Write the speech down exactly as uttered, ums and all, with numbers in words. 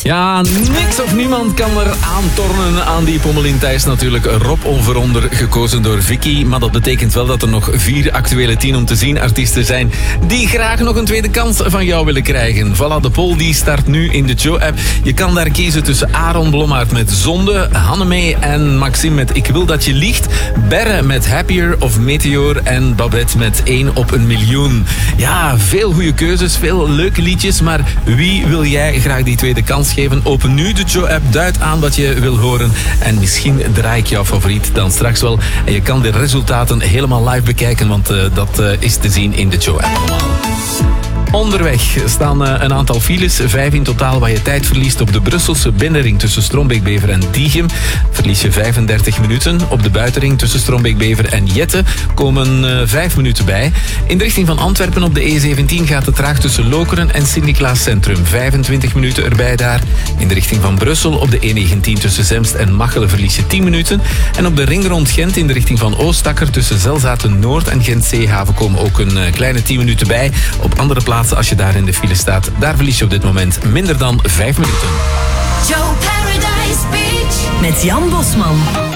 Ja, niks of niemand kan er aantornen aan die Pommelien Thijs natuurlijk. Rob Onveronder, gekozen door Vicky. Maar dat betekent wel dat er nog vier actuele tien om te zien artiesten zijn die graag nog een tweede kans van jou willen krijgen. Voilà, de poll die start nu in de Joe-app. Je kan daar kiezen tussen Aaron Blommaert met Zonde, Hannemee en Maxime met Ik wil dat je liegt, Berre met Happier of Meteor en Babette met één op een miljoen. Ja, veel goede keuzes, veel leuke liedjes, maar wie wil jij graag die tweede kans geven? Open nu de Joe-app, duid aan wat je wil horen en misschien draai ik jouw favoriet dan straks wel. En je kan de resultaten helemaal live bekijken, want uh, dat uh, is te zien in de Joe-app. Onderweg staan uh, een aantal files, vijf in totaal, waar je tijd verliest op de Brusselse binnenring tussen Strombeek-Bever en Diegem. Verlies je vijfendertig minuten. Op de buitenring tussen Strombeek-Bever en Jette komen uh, vijf minuten bij. In de richting van Antwerpen op de E zeventien gaat het traag tussen Lokeren en Sint-Niklaas Centrum. vijfentwintig minuten erbij daar. In de richting van Brussel op de E negentien tussen Zemst en Machelen verlies je tien minuten. En op de ring rond Gent in de richting van Oostakker tussen Zelzaten Noord en Gent Zeehaven komen ook een uh, kleine tien minuten bij. Op andere plaatsen, als je daar in de file staat, daar verlies je op dit moment minder dan vijf minuten. Joe Paradise Beach met Jan Bosman.